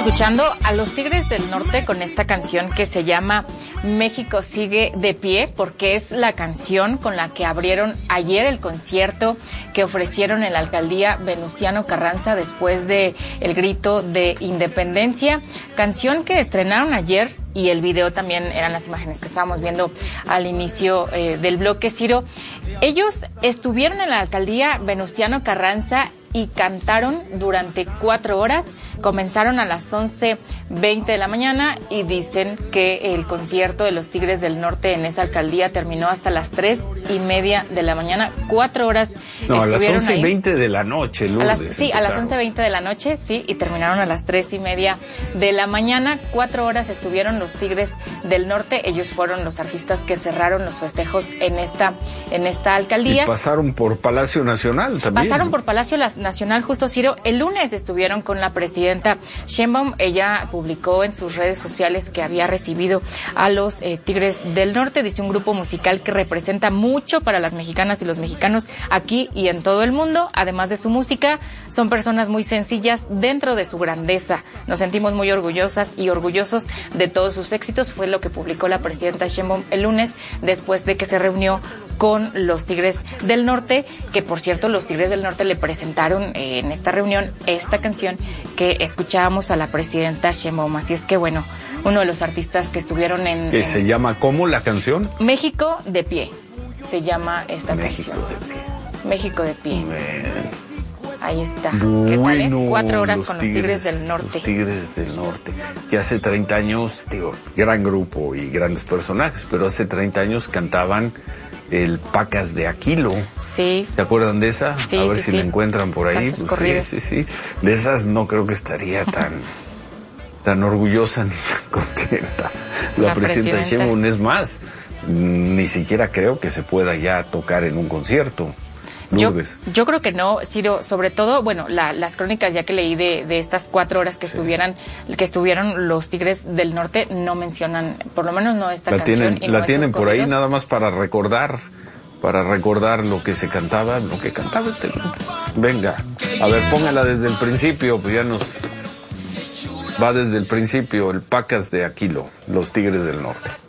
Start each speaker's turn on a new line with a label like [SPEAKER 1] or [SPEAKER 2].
[SPEAKER 1] escuchando a los Tigres del Norte con esta canción que se llama México sigue de pie, porque es la canción con la que abrieron ayer el concierto que ofrecieron en la alcaldía Venustiano Carranza después de el grito de independencia, canción que estrenaron ayer, y el video también eran las imágenes que estábamos viendo al inicio del bloque, Ciro. Ellos estuvieron en la alcaldía Venustiano Carranza y cantaron durante 4 horas. Comenzaron a las 11:20 de la mañana y dicen que el concierto de los Tigres del Norte en esa alcaldía terminó hasta las 3:30 de la mañana. 4 horas
[SPEAKER 2] no,
[SPEAKER 1] estuvieron
[SPEAKER 2] a las 11:20 de la noche, Lourdes.
[SPEAKER 1] a las 11:20 de la noche, sí, y terminaron a las 3:30 de la mañana. 4 horas estuvieron los Tigres del Norte. Ellos fueron los artistas que cerraron los festejos en esta alcaldía.
[SPEAKER 2] Y pasaron por Palacio Nacional también.
[SPEAKER 1] Pasaron por Palacio Nacional, justo, Ciro. El lunes estuvieron con la presidenta Sheinbaum. Ella publicó en sus redes sociales que había recibido a los Tigres del Norte. Dice: un grupo musical que representa mucho para las mexicanas y los mexicanos aquí y en todo el mundo. Además de su música, son personas muy sencillas dentro de su grandeza. Nos sentimos muy orgullosas y orgullosos de todos sus éxitos. Fue lo que publicó la presidenta Sheinbaum el lunes, después de que se reunió con los Tigres del Norte, que por cierto los Tigres del Norte le presentaron en esta reunión esta canción que escuchábamos a la presidenta Sheinbaum. Así es que bueno, uno de los artistas que estuvieron
[SPEAKER 2] ¿Se llama cómo la canción?
[SPEAKER 1] México de pie, se llama esta
[SPEAKER 2] México
[SPEAKER 1] canción.
[SPEAKER 2] de pie.
[SPEAKER 1] México de pie. Ahí está.
[SPEAKER 2] Bueno,
[SPEAKER 1] 4 horas con los Tigres del Norte.
[SPEAKER 2] Los Tigres del Norte, que hace 30 años, gran grupo y grandes personajes, pero hace 30 años cantaban el Pacas de Aquilo.
[SPEAKER 1] Sí.
[SPEAKER 2] ¿Se acuerdan de esa?
[SPEAKER 1] Sí,
[SPEAKER 2] a ver
[SPEAKER 1] sí,
[SPEAKER 2] si la encuentran por ahí.
[SPEAKER 1] Pues
[SPEAKER 2] sí. De esas no creo que estaría tan orgullosa ni tan contenta la presidenta Sheinbaum. Es más, ni siquiera creo que se pueda ya tocar en un concierto.
[SPEAKER 1] Yo creo que no, Ciro, sobre todo, bueno, las crónicas ya que leí de estas 4 horas que estuvieron los Tigres del Norte no mencionan, por lo menos no esta canción.
[SPEAKER 2] La tienen por ahí nada más para recordar lo que se cantaba, lo que cantaba este grupo. Venga, a ver, póngala desde el principio, pues ya va desde el principio, el Pacas de Aquilo, los Tigres del Norte.